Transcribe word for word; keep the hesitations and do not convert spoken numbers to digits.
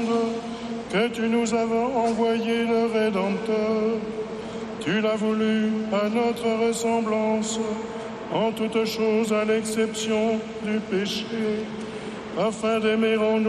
que tu nous as envoyé le Rédempteur. Tu l'as voulu à notre ressemblance, en toutes choses à l'exception du péché, afin d'aimer en nous